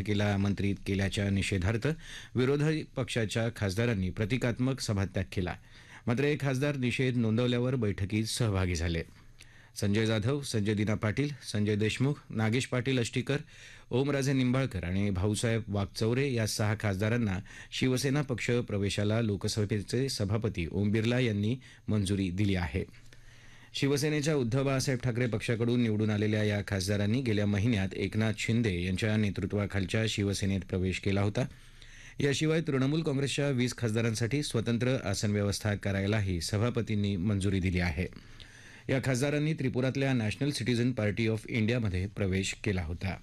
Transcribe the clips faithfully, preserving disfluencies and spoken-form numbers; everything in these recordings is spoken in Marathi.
बैठकीला आमंत्रित केल्याच्या निषेधार्थ विरोधी पक्षाच्या खासदारांनी प्रतिकात्मक सभात्याग केला. मात्र एक खासदार निषेध नोंदवल्यावर बैठकीत सहभागी झाले. संजय जाधव, संजय दिना पाटील, संजय देशमुख, नागेश पाटील अष्टीकर, ओमराजे निंबाळकर आणि भाऊसाहेब वाकचौरे या सहा खासदारांना शिवसेना पक्ष प्रवेशाला लोकसभेचे सभापती ओम बिर्ला यांनी मंजुरी दिली आहे. शिवसेनेच्या उद्धव बाळासाहेब ठाकरे पक्षाकडून निवडून आलेल्या या खासदारांनी गेल्या महिन्यात एकनाथ शिंदे यांच्या नेतृत्वाखालच्या शिवसेनेत प्रवेश केला होता. याशिवाय तृणमूल काँग्रेसच्या वीस खासदारांसाठी स्वतंत्र आसन व्यवस्था करायलाही सभापतींनी मंजुरी दिली आहे. या खासदारांनी त्रिपुरातल्या नॅशनल सिटीझन पार्टी ऑफ इंडियामध्ये प्रवेश केला होता.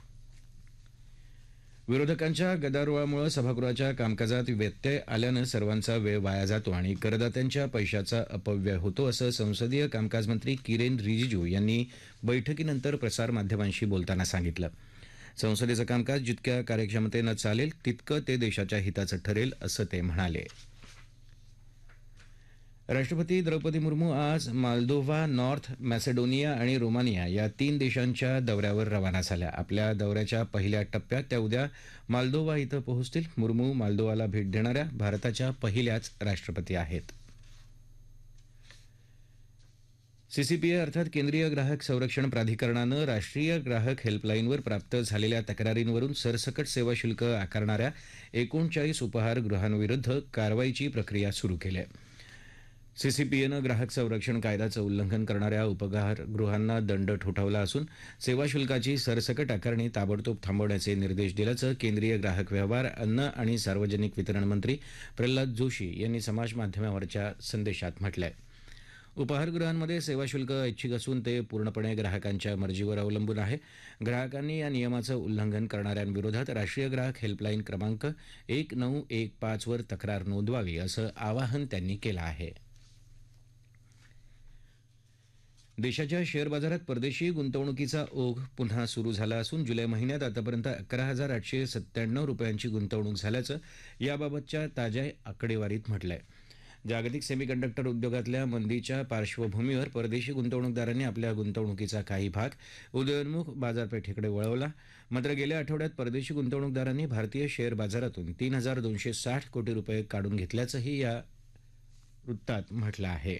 विरोधकांच्या गदारोळामुळे सभागृहाच्या कामकाजात व्यत्यय आल्यानं सर्वांचा वेळ वाया जातो आणि करदात्यांच्या पैशाचा अपव्यय होतो असं संसदीय कामकाज मंत्री किरेन रिजिजू यांनी बैठकीनंतर प्रसारमाध्यमांशी बोलताना सांगितलं. संसदेचं कामकाज जितक्या कार्यक्षमतेनं चालेल तितकं ते देशाच्या हिताचं ठरेल असं ते म्हणाले. राष्ट्रपती द्रौपदी मुर्मू आज माल्दोव्हा, नॉर्थ मॅसेडोनिया आणि रोमानिया या तीन देशांच्या दौऱ्यावर रवाना झाल्या. आपल्या दौऱ्याच्या पहिल्या टप्प्यात त्या उद्या माल्दोव्हा इथं पोहोचतील. मुर्मू माल्दोवाला भेट देणाऱ्या भारताच्या पहिल्याच राष्ट्रपती आहेत. सीसीपीए अर्थात केंद्रीय ग्राहक संरक्षण प्राधिकरणानं राष्ट्रीय ग्राहक हेल्पलाईनवर प्राप्त झालेल्या तक्रारींवरून सरसकट सेवा शुल्क आकारणाऱ्या एकोणचाळीस उपहारगृहांविरुद्ध कारवाईची प्रक्रिया सुरू केली आहे. सीसीपीएनं ग्राहक संरक्षण कायद्याचं उल्लंघन करणाऱ्या उपहारगृहांना दंड ठोठावला असून सेवा शुल्काची सरसकट आकारणी ताबडतोब थांबवण्याचे निर्देश दिल्याचं केंद्रीय ग्राहक व्यवहार, अन्न आणि सार्वजनिक वितरण मंत्री प्रल्हाद जोशी यांनी समाजमाध्यमावरच्या संदेशात म्हटलं आहे. उपहारगृहांमध्ये सेवा शुल्क ऐच्छिक असून ते पूर्णपणे ग्राहकांच्या मर्जीवर अवलंबून आहे. ग्राहकांनी या नियमाचं उल्लंघन करणाऱ्यांविरोधात राष्ट्रीय ग्राहक हेल्पलाईन क्रमांक एक नऊ एक पाच वर तक्रार नोंदवावी असं आवाहन त्यांनी केलं आहे. देशाच्या शेअर बाजारात परदेशी गुंतवणुकीचा ओघ पुन्हा सुरू झाला असून जुलै महिन्यात आतापर्यंत अकरा हजार आठशे सत्त्याण्णव रुपयांची गुंतवणूक झाल्याचं याबाबतच्या ताज्या आकडेवारीत म्हटलं आहे. जागतिक सेमीकंडक्टर उद्योगातल्या मंदीच्या पार्श्वभूमीवर परदेशी गुंतवणूकदारांनी आपल्या गुंतवणुकीचा काही भाग उदयोन्मुख बाजारपेठेकडे वळवला. मात्र गेल्या आठवड्यात परदेशी गुंतवणूकदारांनी भारतीय शेअर बाजारातून तीन हजार दोनशे साठ कोटी रुपये काढून घेतल्याचंही या वृत्तात म्हटलं आहे.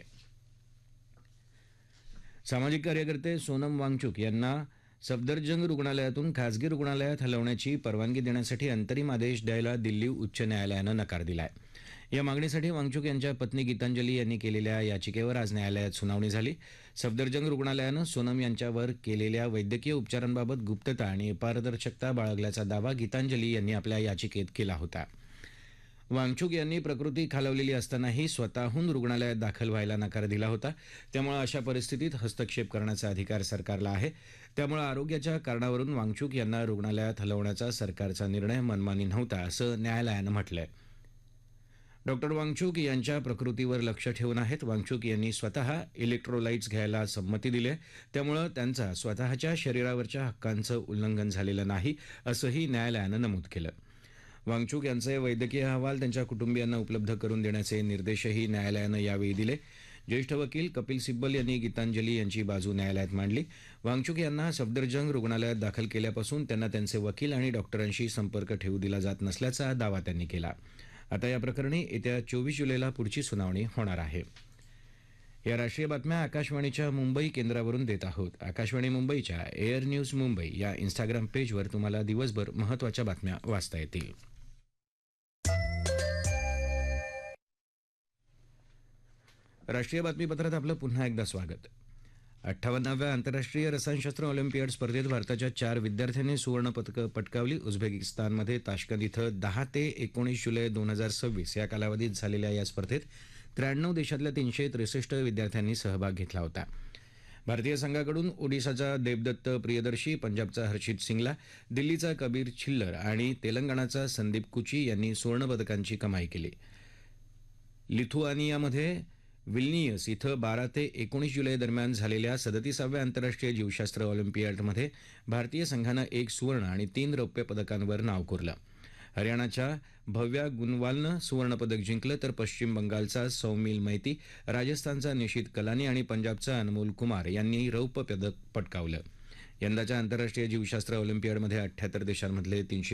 सामाजिक कार्यकर्ते सोनम वांगचुक यांना सफदरजंग रुग्णालयातून खासगी रुग्णालयात हलवण्याची परवानगी देण्यासाठी अंतरिम आदेश द्यायला दिल्ली उच्च न्यायालयानं नकार दिला आहे. या मागणीसाठी वांगचुक यांच्या पत्नी गीतांजली यांनी केलेल्या याचिकेवर आज न्यायालयात सुनावणी झाली. सफदरजंग रुग्णालयानं सोनम यांच्यावर केलेल्या वैद्यकीय उपचारांबाबत गुप्तता आणि पारदर्शकता बाळगल्याचा दावा गीतांजली यांनी आपल्या याचिकेत केला होता. वांगचुक यांनी प्रकृती खालावलेली असतानाही स्वतःहून रुग्णालयात दाखल व्हायला नकार दिला होता. त्यामुळे अशा परिस्थितीत हस्तक्षेप करण्याचा अधिकार सरकारला आहे. त्यामुळे आरोग्याच्या कारणावरून वांगचुक यांना रुग्णालयात हलवण्याचा सरकारचा निर्णय मनमानी नव्हता असं न्यायालयानं म्हटलंय. डॉक्टर वांगचुक यांच्या प्रकृतीवर लक्ष ठेवून आहेत. वांगचुक यांनी स्वतः इलेक्ट्रोलाइट्स घ्यायला संमती दिली आहे. त्यामुळे त्यांचा स्वतःच्या शरीरावरच्या हक्कांचं उल्लंघन झालेलं नाही असंही न्यायालयानं नमूद केलं. वांगचुक यांचे वैद्यकीय अहवाल त्यांच्या कुटुंबियांना उपलब्ध करून देण्याचे निर्देशही न्यायालयानं यावेळी दिले. ज्येष्ठ वकील कपिल सिब्बल यांनी गीतांजली यांची बाजू न्यायालयात मांडली. वांगचुक यांना सफदरजंग रुग्णालयात दाखल केल्यापासून त्यांना त्यांचे वकील आणि डॉक्टरांशी संपर्क ठेवू दिला जात नसल्याचा दावा त्यांनी केला. आता या प्रकरणी येत्या चोवीस जुलैला पुढची सुनावणी होणार आहे. या राष्ट्रीय बातम्या आकाशवाणीच्या मुंबई केंद्रावरून देत आहोत. आकाशवाणी मुंबईच्या एअर न्यूज मुंबई या इन्स्टाग्राम पेजवर तुम्हाला दिवसभर महत्त्वाच्या बातम्या वाचता येतील. राष्ट्रीय बातमीपत्रात आपलं पुन्हा एकदा स्वागत. अठ्ठावन्नाव्या आंतरराष्ट्रीय रसायनशास्त्र ऑलिम्पियाड स्पर्धेत भारताच्या चार विद्यार्थ्यांनी सुवर्णपदकं पटकावली. उझबेकिस्तानमध्ये ताश्कंद इथं दहा ते एकोणीस जुलै दोन हजार सव्वीस या कालावधीत झालेल्या या स्पर्धेत त्र्याण्णव देशातल्या तीनशे त्रेसष्ट विद्यार्थ्यांनी सहभाग घेतला होता. भारतीय संघाकडून ओडिसाचा देबदत्त प्रियदर्शी, पंजाबचा हर्षित सिंगला, दिल्लीचा कबीर छिल्लर आणि तेलंगणाचा संदीप कुची यांनी सुवर्णपदकांची कमाई केली. लिथुआनियामध्ये विल्नियस इथं बारा ते एकोणीस जुलै दरम्यान झालेल्या सदतीसाव्या आंतरराष्ट्रीय जीवशास्त्र ऑलिम्पियाडमध्ये भारतीय संघानं एक सुवर्ण आणि तीन रौप्य पदकांवर नाव कोरलं. हरियाणाच्या भव्या गुनवालनं सुवर्णपदक जिंकलं तर पश्चिम बंगालचा सौमिल मैती, राजस्थानचा निशित कलानी आणि पंजाबचा अनमोल कुमार यांनी रौप्य पदक पटकावलं. यंदाच्या आंतरराष्ट्रीय जीवशास्त्र ऑलिम्पियाडमध्ये अठ्ठ्याहत्तर देशांमधले तीनशे